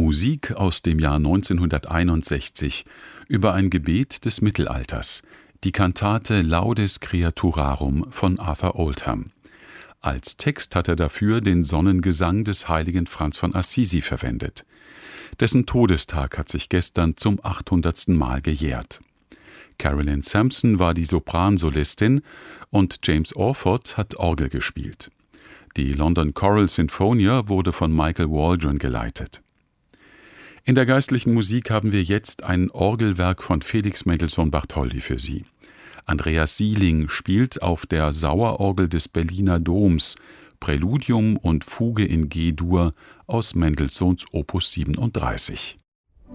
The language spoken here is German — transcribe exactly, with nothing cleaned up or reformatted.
Musik aus dem Jahr neunzehnhunderteinundsechzig über ein Gebet des Mittelalters, die Kantate Laudes Creaturarum von Arthur Oldham. Als Text hat er dafür den Sonnengesang des heiligen Franz von Assisi verwendet. Dessen Todestag hat sich gestern zum achthundertsten Mal gejährt. Carolyn Sampson war die Sopransolistin und James Orford hat Orgel gespielt. Die London Choral Sinfonia wurde von Michael Waldron geleitet. In der geistlichen Musik haben wir jetzt ein Orgelwerk von Felix Mendelssohn Bartholdy für Sie. Andreas Sieling spielt auf der Sauerorgel des Berliner Doms Präludium und Fuge in G-Dur aus Mendelssohns Opus siebenunddreißig.